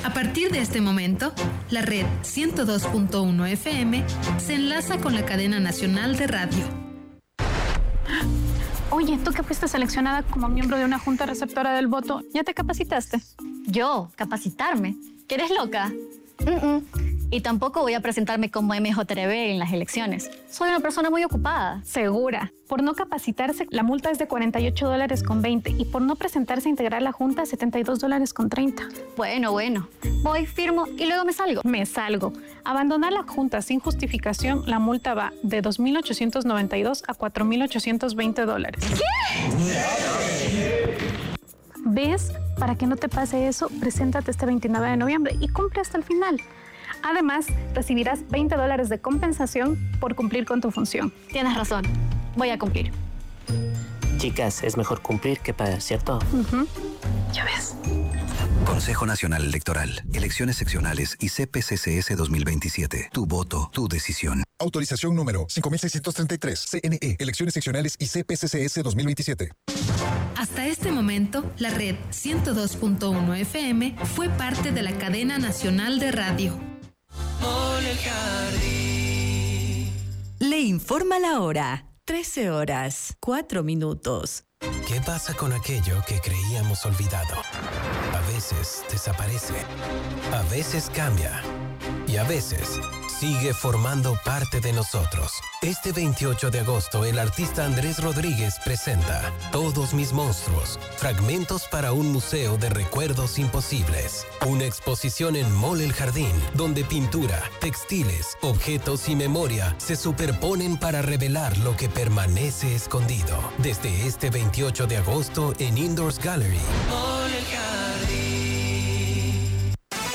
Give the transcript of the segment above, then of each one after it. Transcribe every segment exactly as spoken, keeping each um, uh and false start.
A partir de este momento, la red ciento dos punto uno F M se enlaza con la cadena nacional de radio. Oye, tú que fuiste seleccionada como miembro de una junta receptora del voto, ¿ya te capacitaste? ¿Yo? ¿Capacitarme? ¿Que eres loca? Mm-mm. Y tampoco voy a presentarme como M J R B en las elecciones. Soy una persona muy ocupada. Segura. Por no capacitarse, la multa es de cuarenta y ocho dólares con veinte y por no presentarse a integrar la junta, setenta y dos dólares con treinta. Bueno, bueno. Voy, firmo y luego me salgo. Me salgo. Abandonar la junta sin justificación, la multa va de dos mil ochocientos noventa y dos a cuatro mil ochocientos veinte dólares. ¿Qué? ¿Ves? Para que no te pase eso, preséntate este veintinueve de noviembre y cumple hasta el final. Además, recibirás veinte dólares de compensación por cumplir con tu función. Tienes razón. Voy a cumplir. Chicas, es mejor cumplir que pagar, ¿cierto? Uh-huh. Ya ves. Consejo Nacional Electoral, Elecciones Seccionales y C P C C S dos mil veintisiete. Tu voto, tu decisión. Autorización número cinco mil seiscientos treinta y tres, C N E, Elecciones Seccionales y C P C C S dos mil veintisiete. Hasta este momento, la red ciento dos punto uno F M fue parte de la cadena nacional de radio. Le informa la hora. trece horas, cuatro minutos. ¿Qué pasa con aquello que creíamos olvidado? A veces desaparece, a veces cambia y a veces sigue formando parte de nosotros. Este veintiocho de agosto, el artista Andrés Rodríguez presenta Todos mis monstruos, fragmentos para un museo de recuerdos imposibles. Una exposición en Mall El Jardín, donde pintura, textiles, objetos y memoria se superponen para revelar lo que permanece escondido. Desde este veintiocho de agosto en Indoors Gallery. Mall El Jardín.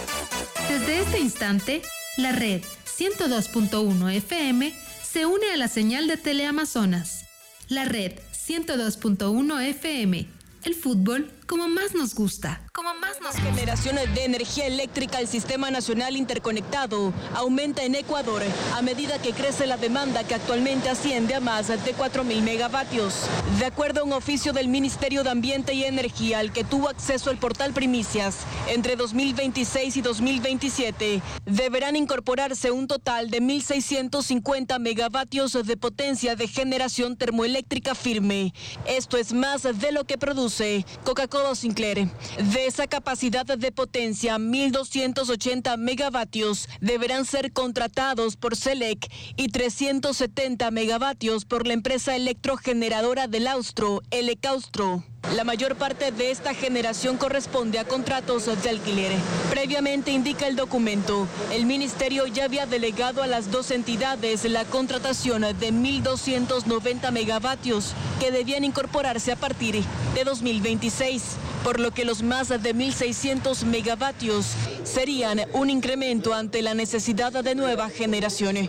Desde este instante, la red ciento dos punto uno F M se une a la señal de Teleamazonas. La red ciento dos punto uno F M. El fútbol como más nos gusta. Como más nos gusta. Generación de energía eléctrica al Sistema Nacional Interconectado aumenta en Ecuador a medida que crece la demanda, que actualmente asciende a más de cuatro mil megavatios. De acuerdo a un oficio del Ministerio de Ambiente y Energía al que tuvo acceso el portal Primicias, entre dos mil veintiséis y dos mil veintisiete deberán incorporarse un total de mil seiscientos cincuenta megavatios de potencia de generación termoeléctrica firme. Esto es más de lo que produce Coca-Cola Sinclair. De esa capacidad de potencia, mil doscientos ochenta megavatios deberán ser contratados por SELEC y trescientos setenta megavatios por la empresa electrogeneradora del Austro, Elecaustro. La mayor parte de esta generación corresponde a contratos de alquiler. Previamente, indica el documento, el ministerio ya había delegado a las dos entidades la contratación de mil doscientos noventa megavatios que debían incorporarse a partir de dos mil veintiséis, por lo que los más de mil seiscientos megavatios serían un incremento ante la necesidad de nueva generación.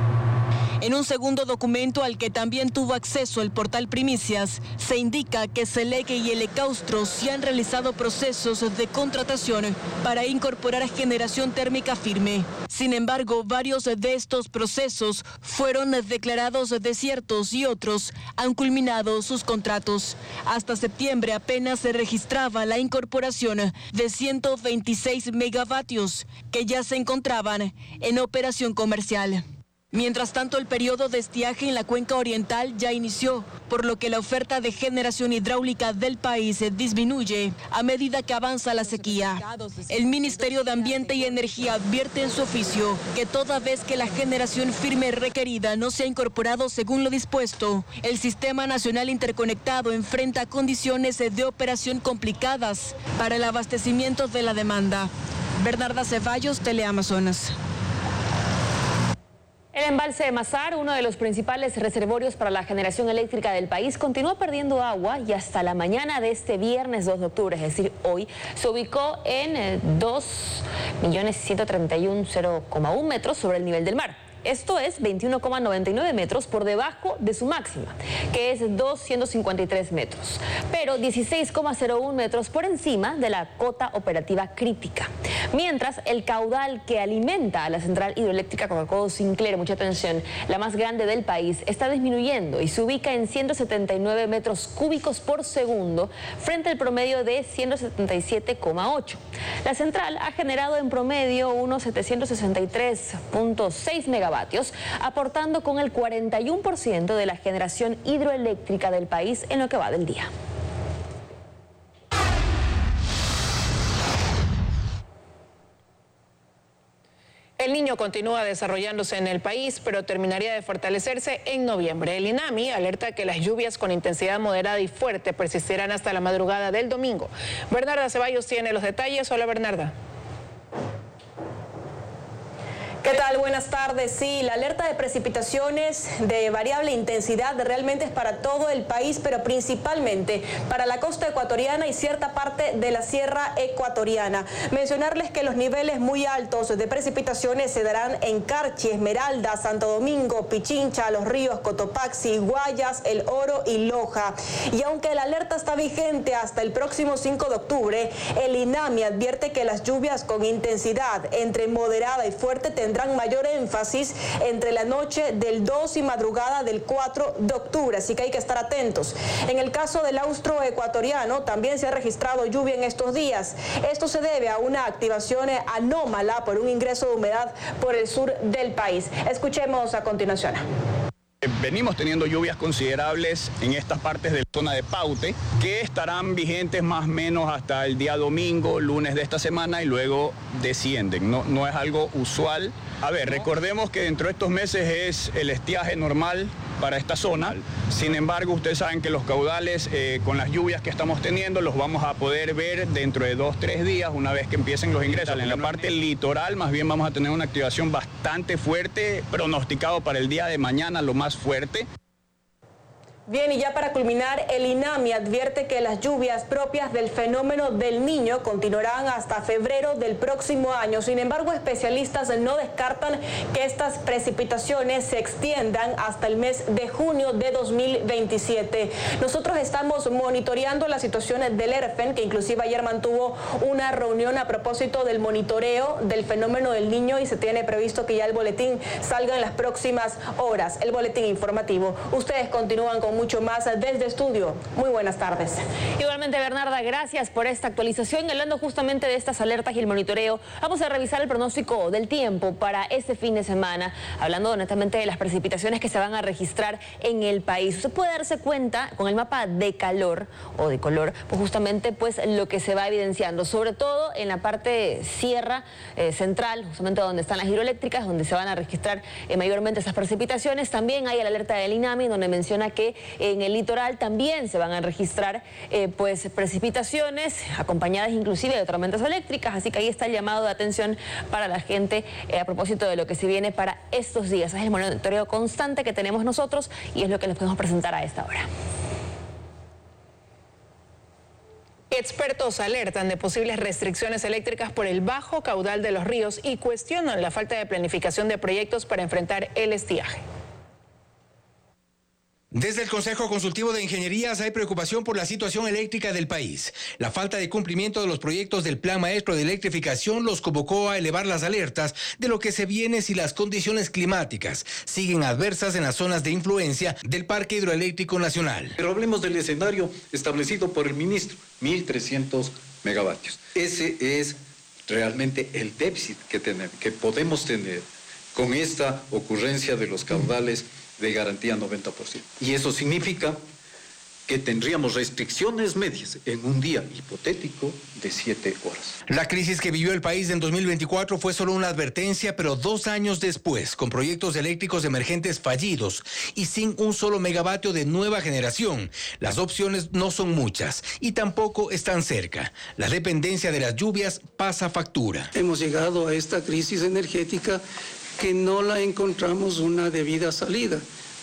En un segundo documento al que también tuvo acceso el portal Primicias, se indica que SELEC y Elecaustro se han realizado procesos de contratación para incorporar generación térmica firme. Sin embargo, varios de estos procesos fueron declarados desiertos y otros han culminado sus contratos. Hasta septiembre apenas se registraba la incorporación de ciento veintiséis megavatios que ya se encontraban en operación comercial. Mientras tanto, el periodo de estiaje en la cuenca oriental ya inició, por lo que la oferta de generación hidráulica del país disminuye a medida que avanza la sequía. El Ministerio de Ambiente y Energía advierte en su oficio que toda vez que la generación firme requerida no se ha incorporado según lo dispuesto, el Sistema Nacional Interconectado enfrenta condiciones de operación complicadas para el abastecimiento de la demanda. Bernarda Ceballos, Teleamazonas. El embalse de Mazar, uno de los principales reservorios para la generación eléctrica del país, continúa perdiendo agua y hasta la mañana de este viernes dos de octubre, es decir, hoy, se ubicó en dos millones ciento treinta y uno coma uno metros sobre el nivel del mar. Esto es veintiuno coma noventa y nueve metros por debajo de su máxima, que es doscientos cincuenta y tres metros, pero dieciséis coma cero uno metros por encima de la cota operativa crítica. Mientras, el caudal que alimenta a la central hidroeléctrica Coca-Cola Sinclair, mucha atención, la más grande del país, está disminuyendo y se ubica en ciento setenta y nueve metros cúbicos por segundo frente al promedio de ciento setenta y siete coma ocho. La central ha generado en promedio unos setecientos sesenta y tres punto seis megavatios, aportando con el cuarenta y uno por ciento de la generación hidroeléctrica del país en lo que va del día. El Niño continúa desarrollándose en el país, pero terminaría de fortalecerse en noviembre. El INAMI alerta que las lluvias con intensidad moderada y fuerte persistirán hasta la madrugada del domingo. Bernarda Ceballos tiene los detalles. Hola, Bernarda. ¿Qué tal? Buenas tardes. Sí, la alerta de precipitaciones de variable intensidad realmente es para todo el país, pero principalmente para la costa ecuatoriana y cierta parte de la sierra ecuatoriana. Mencionarles que los niveles muy altos de precipitaciones se darán en Carchi, Esmeralda, Santo Domingo, Pichincha, Los Ríos, Cotopaxi, Guayas, El Oro y Loja. Y aunque la alerta está vigente hasta el próximo cinco de octubre, el INAMI advierte que las lluvias con intensidad entre moderada y fuerte tendrán tendrán mayor énfasis entre la noche del dos y madrugada del cuatro de octubre, así que hay que estar atentos. En el caso del austroecuatoriano también se ha registrado lluvia en estos días. Esto se debe a una activación anómala por un ingreso de humedad por el sur del país. Escuchemos a continuación. Venimos teniendo lluvias considerables en estas partes de la zona de Paute, que estarán vigentes más o menos hasta el día domingo, lunes de esta semana, y luego descienden. No, no es algo usual. A ver, recordemos que dentro de estos meses es el estiaje normal para esta zona. Sin embargo, ustedes saben que los caudales eh, con las lluvias que estamos teniendo los vamos a poder ver dentro de dos, tres días, una vez que empiecen los ingresos. En la parte litoral más bien vamos a tener una activación bastante fuerte, pronosticado para el día de mañana lo más fuerte. Bien, y ya para culminar, el INAMI advierte que las lluvias propias del fenómeno del Niño continuarán hasta febrero del próximo año. Sin embargo, especialistas no descartan que estas precipitaciones se extiendan hasta el mes de junio de dos mil veintisiete. Nosotros estamos monitoreando la situación del ERFEN, que inclusive ayer mantuvo una reunión a propósito del monitoreo del fenómeno del Niño, y se tiene previsto que ya el boletín salga en las próximas horas. El boletín informativo. Ustedes continúan con mucho más desde estudio. Muy buenas tardes. Igualmente, Bernarda, gracias por esta actualización. Hablando justamente de estas alertas y el monitoreo, vamos a revisar el pronóstico del tiempo para este fin de semana, hablando honestamente de las precipitaciones que se van a registrar en el país. Usted puede darse cuenta con el mapa de calor o de color, pues justamente pues lo que se va evidenciando, sobre todo en la parte sierra eh, central, justamente donde están las hidroeléctricas, donde se van a registrar eh, mayormente esas precipitaciones. También hay la alerta del INAMI, donde menciona que en el litoral también se van a registrar eh, pues precipitaciones acompañadas inclusive de tormentas eléctricas, así que ahí está el llamado de atención para la gente eh, a propósito de lo que se viene para estos días. Es el monitoreo constante que tenemos nosotros y es lo que les podemos presentar a esta hora. Expertos alertan de posibles restricciones eléctricas por el bajo caudal de los ríos y cuestionan la falta de planificación de proyectos para enfrentar el estiaje. Desde el Consejo Consultivo de Ingenierías hay preocupación por la situación eléctrica del país. La falta de cumplimiento de los proyectos del Plan Maestro de Electrificación los convocó a elevar las alertas de lo que se viene si las condiciones climáticas siguen adversas en las zonas de influencia del Parque Hidroeléctrico Nacional. Pero hablemos del escenario establecido por el ministro, mil trescientos megavatios. Ese es realmente el déficit que, tenemos, que podemos tener con esta ocurrencia de los caudales de garantía noventa por ciento. Y eso significa que tendríamos restricciones medias en un día hipotético de siete horas. La crisis que vivió el país en dos mil veinticuatro fue solo una advertencia, pero dos años después, con proyectos eléctricos emergentes fallidos y sin un solo megavatio de nueva generación, las opciones no son muchas y tampoco están cerca. La dependencia de las lluvias pasa factura. Hemos llegado a esta crisis energética que no la encontramos una debida salida.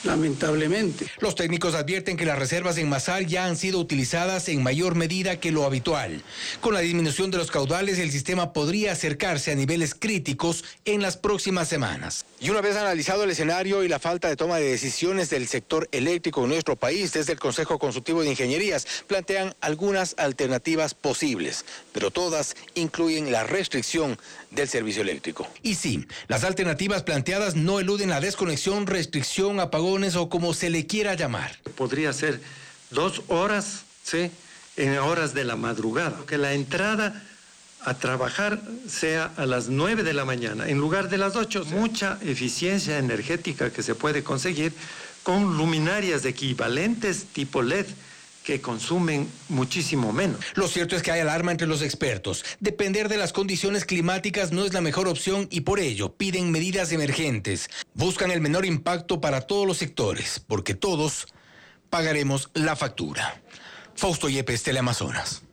lamentablemente. Los técnicos advierten que las reservas en Mazar ya han sido utilizadas en mayor medida que lo habitual. Con la disminución de los caudales, el sistema podría acercarse a niveles críticos en las próximas semanas. Y una vez analizado el escenario y la falta de toma de decisiones del sector eléctrico en nuestro país, desde el Consejo Consultivo de Ingenierías plantean algunas alternativas posibles, pero todas incluyen la restricción del servicio eléctrico. Y sí, las alternativas planteadas no eluden la desconexión, restricción, apagón o como se le quiera llamar. Podría ser dos horas, ¿sí?, en horas de la madrugada. Que la entrada a trabajar sea a las nueve de la mañana en lugar de las ocho. Sí. Mucha eficiencia energética que se puede conseguir con luminarias equivalentes tipo L E D que consumen muchísimo menos. Lo cierto es que hay alarma entre los expertos. Depender de las condiciones climáticas no es la mejor opción y por ello piden medidas emergentes. Buscan el menor impacto para todos los sectores, porque todos pagaremos la factura. Fausto Yepes, Teleamazonas.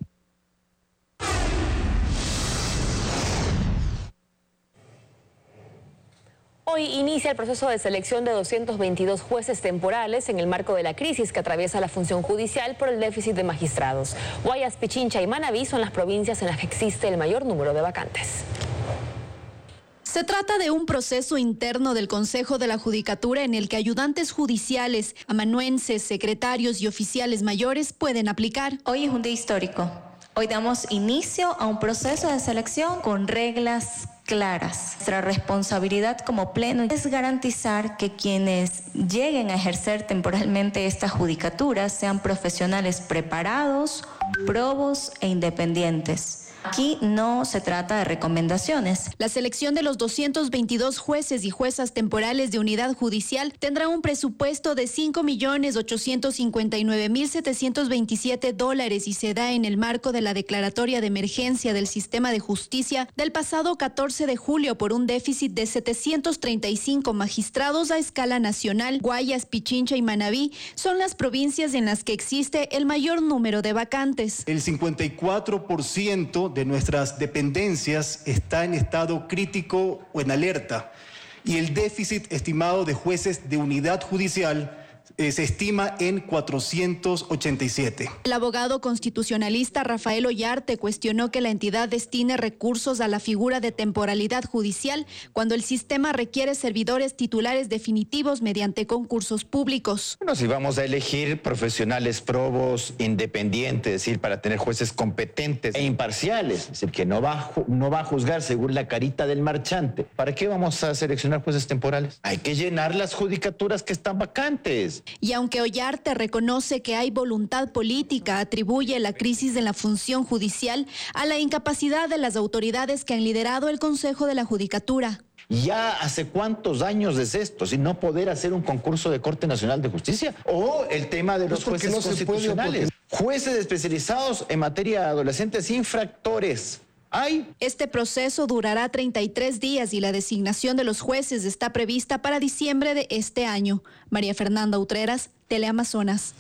Hoy inicia el proceso de selección de doscientos veintidós jueces temporales en el marco de la crisis que atraviesa la función judicial por el déficit de magistrados. Guayas, Pichincha y Manabí son las provincias en las que existe el mayor número de vacantes. Se trata de un proceso interno del Consejo de la Judicatura en el que ayudantes judiciales, amanuenses, secretarios y oficiales mayores pueden aplicar. Hoy es un día histórico. Hoy damos inicio a un proceso de selección con reglas claras. Nuestra responsabilidad como pleno es garantizar que quienes lleguen a ejercer temporalmente esta judicatura sean profesionales preparados, probos e independientes. Aquí no se trata de recomendaciones. La selección de los doscientos veintidós jueces y juezas temporales de unidad judicial tendrá un presupuesto de cinco millones ochocientos cincuenta y nueve mil setecientos veintisiete dólares y se da en el marco de la declaratoria de emergencia del sistema de justicia del pasado catorce de julio por un déficit de setecientos treinta y cinco magistrados a escala nacional. Guayas, Pichincha y Manabí son las provincias en las que existe el mayor número de vacantes. El cincuenta y cuatro por ciento de nuestras dependencias está en estado crítico o en alerta y el déficit estimado de jueces de unidad judicial eh, se estima en cuatrocientos ochenta y siete. El abogado constitucionalista Rafael Ollarte cuestionó que la entidad destine recursos a la figura de temporalidad judicial cuando el sistema requiere servidores titulares definitivos mediante concursos públicos. Bueno, si vamos a elegir profesionales probos, independientes, es decir, para tener jueces competentes e imparciales, es decir, que no va, no va a juzgar según la carita del marchante, ¿para qué vamos a seleccionar jueces temporales? Hay que llenar las judicaturas que están vacantes. Y aunque Ollarte reconoce que hay voluntad política, atribuye la crisis de la función judicial a la incapacidad de las autoridades que han liderado el Consejo de la Judicatura. ¿Ya hace cuántos años es esto? Si no poder hacer un concurso de Corte Nacional de Justicia. O el tema de los pues jueces no constitucionales. Jueces especializados en materia de adolescentes infractores. ¿Hay? Este proceso durará treinta y tres días y la designación de los jueces está prevista para diciembre de este año. María Fernanda Utreras, Teleamazonas.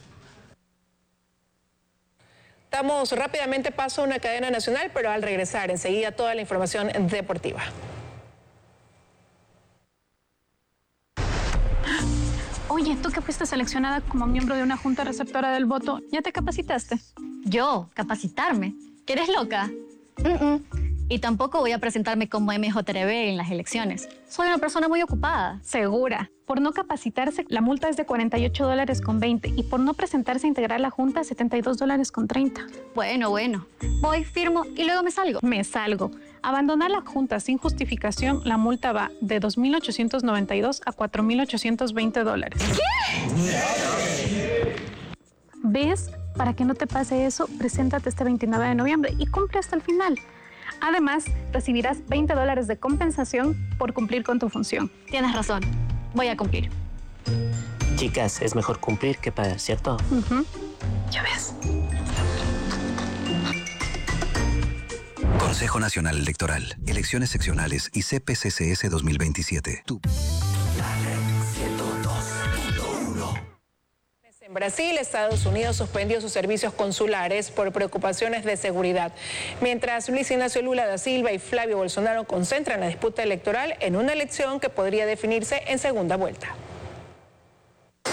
Damos rápidamente paso a una cadena nacional, pero al regresar enseguida toda la información deportiva. Oye, tú que fuiste seleccionada como miembro de una junta receptora del voto, ¿ya te capacitaste? ¿Yo? ¿Capacitarme? ¿Que eres loca? Mm-mm. Y tampoco voy a presentarme como M J R B en las elecciones. Soy una persona muy ocupada. Segura. Por no capacitarse, la multa es de cuarenta y ocho dólares con veinte y por no presentarse a integrar la junta, setenta y dos dólares con treinta. Bueno, bueno. Voy, firmo y luego me salgo. Me salgo. Abandonar la junta sin justificación, la multa va de dos mil ochocientos noventa y dos a cuatro mil ochocientos veinte dólares. ¿Qué? ¿Ves? Para que no te pase eso, preséntate este veintinueve de noviembre y cumple hasta el final. Además, recibirás veinte dólares de compensación por cumplir con tu función. Tienes razón. Voy a cumplir. Chicas, es mejor cumplir que pagar, ¿cierto? Uh-huh. Ya ves. Consejo Nacional Electoral, Elecciones Seccionales y C P C C S dos mil veintisiete. Tú. En Brasil, Estados Unidos suspendió sus servicios consulares por preocupaciones de seguridad, mientras Luis Ignacio Lula da Silva y Flavio Bolsonaro concentran la disputa electoral en una elección que podría definirse en segunda vuelta.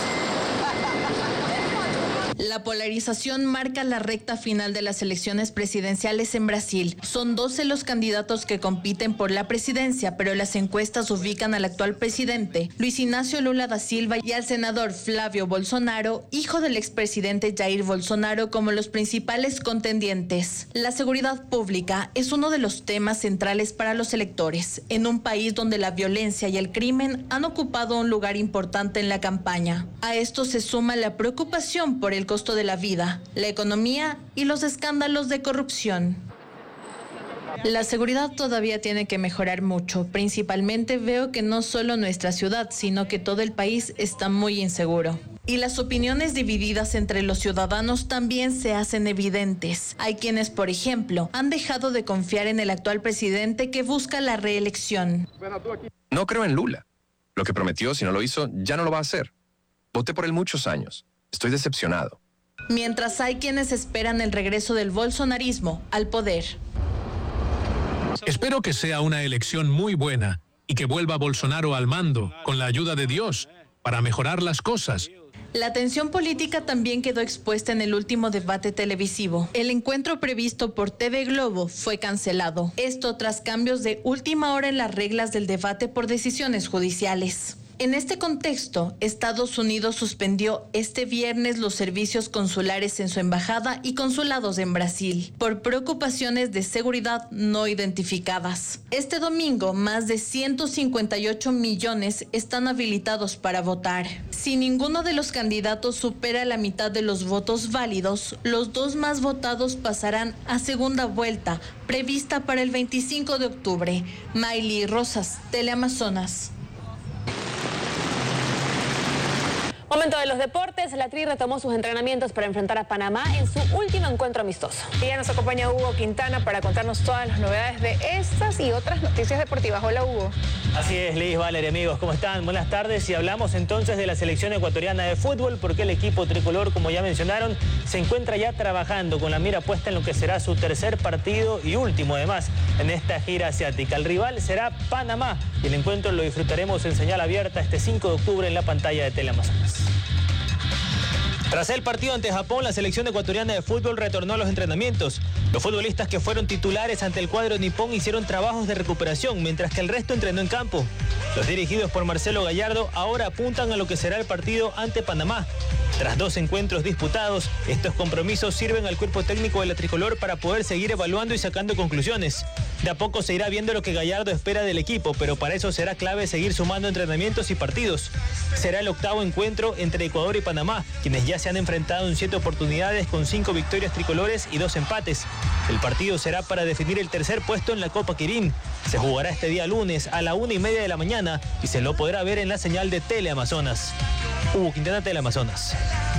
La polarización marca la recta final de las elecciones presidenciales en Brasil. Son doce los candidatos que compiten por la presidencia, pero las encuestas ubican al actual presidente, Luis Ignacio Lula da Silva, y al senador Flávio Bolsonaro, hijo del expresidente Jair Bolsonaro, como los principales contendientes. La seguridad pública es uno de los temas centrales para los electores, en un país donde la violencia y el crimen han ocupado un lugar importante en la campaña. A esto se suma la preocupación por el costo de la vida, la economía y los escándalos de corrupción. La seguridad todavía tiene que mejorar mucho. Principalmente veo que no solo nuestra ciudad, sino que todo el país está muy inseguro. Y las opiniones divididas entre los ciudadanos también se hacen evidentes. Hay quienes, por ejemplo, han dejado de confiar en el actual presidente que busca la reelección. No creo en Lula. Lo que prometió, si no lo hizo, ya no lo va a hacer. Voté por él muchos años. Estoy decepcionado. Mientras hay quienes esperan el regreso del bolsonarismo al poder. Espero que sea una elección muy buena y que vuelva Bolsonaro al mando, con la ayuda de Dios, para mejorar las cosas. La tensión política también quedó expuesta en el último debate televisivo. El encuentro previsto por T V Globo fue cancelado. Esto tras cambios de última hora en las reglas del debate por decisiones judiciales. En este contexto, Estados Unidos suspendió este viernes los servicios consulares en su embajada y consulados en Brasil por preocupaciones de seguridad no identificadas. Este domingo, más de ciento cincuenta y ocho millones están habilitados para votar. Si ninguno de los candidatos supera la mitad de los votos válidos, los dos más votados pasarán a segunda vuelta, prevista para el veinticinco de octubre. Maily Rosas, Teleamazonas. Momento de los deportes, la Tri retomó sus entrenamientos para enfrentar a Panamá en su último encuentro amistoso. Y ya nos acompaña Hugo Quintana para contarnos todas las novedades de estas y otras noticias deportivas. Hola, Hugo. Así es, Liz, Valeria, amigos, ¿cómo están? Buenas tardes, y hablamos entonces de la selección ecuatoriana de fútbol, porque el equipo tricolor, como ya mencionaron, se encuentra ya trabajando con la mira puesta en lo que será su tercer partido y último, además, en esta gira asiática. El rival será Panamá y el encuentro lo disfrutaremos en señal abierta este cinco de octubre en la pantalla de Teleamazonas. Tras el partido ante Japón, la selección ecuatoriana de fútbol retornó a los entrenamientos. Los futbolistas que fueron titulares ante el cuadro nipón hicieron trabajos de recuperación, mientras que el resto entrenó en campo. Los dirigidos por Marcelo Gallardo ahora apuntan a lo que será el partido ante Panamá. Tras dos encuentros disputados, estos compromisos sirven al cuerpo técnico de la tricolor para poder seguir evaluando y sacando conclusiones. De a poco se irá viendo lo que Gallardo espera del equipo, pero para eso será clave seguir sumando entrenamientos y partidos. Será el octavo encuentro entre Ecuador y Panamá, quienes ya se han enfrentado en siete oportunidades con cinco victorias tricolores y dos empates. El partido será para definir el tercer puesto en la Copa Quirín. Se jugará este día lunes a la una y media de la mañana y se lo podrá ver en la señal de Teleamazonas. Hugo Quintana, Teleamazonas.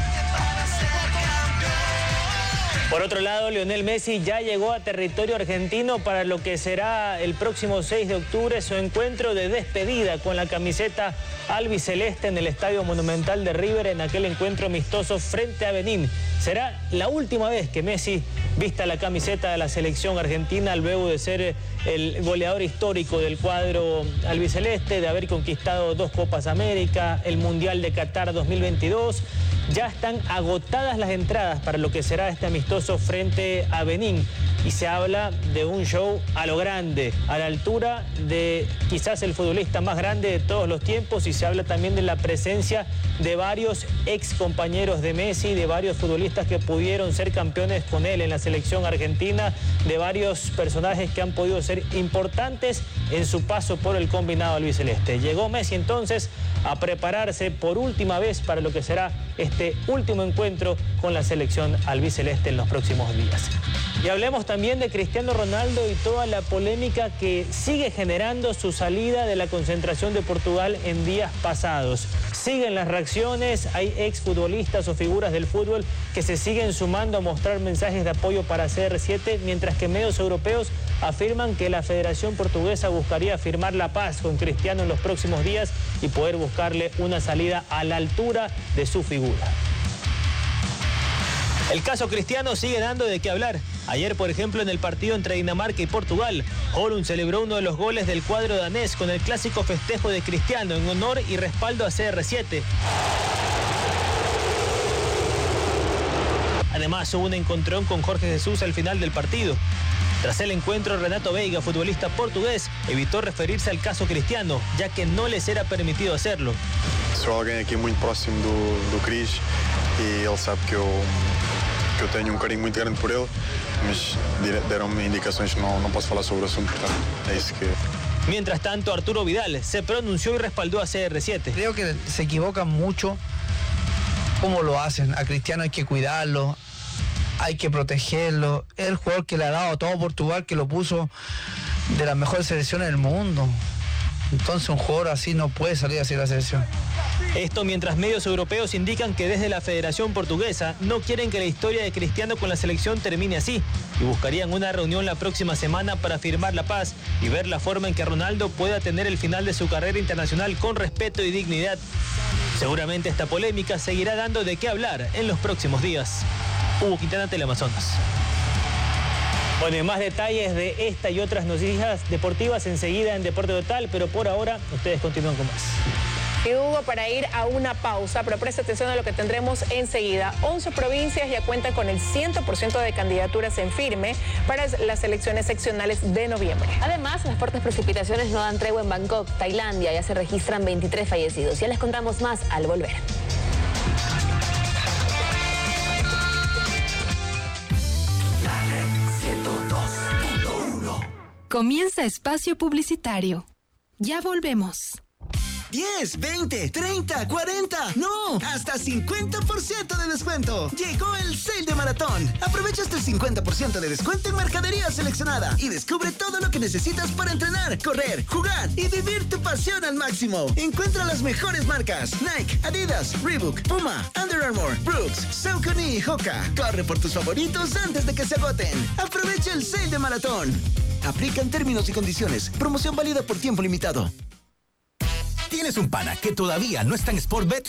Por otro lado, Lionel Messi ya llegó a territorio argentino para lo que será el próximo seis de octubre su encuentro de despedida con la camiseta albiceleste en el Estadio Monumental de River, en aquel encuentro amistoso frente a Benín. Será la última vez que Messi vista la camiseta de la selección argentina, luego de ser el goleador histórico del cuadro albiceleste, de haber conquistado dos Copas América, el Mundial de Qatar dos mil veintidós. Ya están agotadas las entradas para lo que será este amistoso frente a Benín. Y se habla de un show a lo grande, a la altura de quizás el futbolista más grande de todos los tiempos, y se habla también de la presencia de varios ex compañeros de Messi, de varios futbolistas que pudieron ser campeones con él en la selección argentina, de varios personajes que han podido ser importantes en su paso por el combinado albiceleste. Llegó Messi entonces a prepararse por última vez para lo que será este último encuentro con la selección albiceleste en los próximos días. Y hablemos también de Cristiano Ronaldo y toda la polémica que sigue generando su salida de la concentración de Portugal en días pasados. Siguen las reacciones, hay exfutbolistas o figuras del fútbol que se siguen sumando a mostrar mensajes de apoyo para C R siete, mientras que medios europeos afirman que la Federación Portuguesa buscaría firmar la paz con Cristiano en los próximos días y poder buscarle una salida a la altura de su figura. El caso Cristiano sigue dando de qué hablar. Ayer, por ejemplo, en el partido entre Dinamarca y Portugal, Højlund celebró uno de los goles del cuadro danés con el clásico festejo de Cristiano en honor y respaldo a C R siete. Además, hubo un encontrón con Jorge Jesús al final del partido. Tras el encuentro, Renato Veiga, futbolista portugués, evitó referirse al caso Cristiano, ya que no les era permitido hacerlo. Sou alguém aqui muito próximo do, do Cris e ele sabe que eu, que eu tenho um carinho muito grande por ele, mas deram-me indicações que não, não posso falar sobre o assunto, portanto, é isso que... Mientras tanto, Arturo Vidal se pronunció y respaldó a C R siete. Creo que se equivocan mucho cómo lo hacen. A Cristiano hay que cuidarlo, hay que protegerlo. Es el jugador que le ha dado a todo Portugal, que lo puso de las mejores selecciones del mundo. Entonces un jugador así no puede salir así de la selección. Esto mientras medios europeos indican que desde la Federación Portuguesa no quieren que la historia de Cristiano con la selección termine así y buscarían una reunión la próxima semana para firmar la paz y ver la forma en que Ronaldo pueda tener el final de su carrera internacional con respeto y dignidad. Seguramente esta polémica seguirá dando de qué hablar en los próximos días. Hugo Quintana, Teleamazonas. Bueno, y más detalles de esta y otras noticias deportivas enseguida en Deporte Total, pero por ahora ustedes continúan con más. Y Hugo, para ir a una pausa, pero presta atención a lo que tendremos enseguida. once provincias ya cuentan con el cien por ciento de candidaturas en firme para las elecciones seccionales de noviembre. Además, las fuertes precipitaciones no dan tregua en Bangkok, Tailandia. Ya se registran veintitrés fallecidos. Ya les contamos más al volver. Comienza espacio publicitario. Ya volvemos. diez, veinte, treinta, cuarenta, no, hasta cincuenta por ciento de descuento. Llegó el Sale de Maratón. Aprovecha hasta el cincuenta por ciento de descuento en mercadería seleccionada y descubre todo lo que necesitas para entrenar, correr, jugar y vivir tu pasión al máximo. Encuentra las mejores marcas: Nike, Adidas, Reebok, Puma, Under Armour, Brooks, Saucony y Hoka. Corre por tus favoritos antes de que se agoten. Aprovecha el Sale de Maratón. Aplican términos y condiciones. Promoción válida por tiempo limitado. ¿Tienes un pana que todavía no está en Sportbet?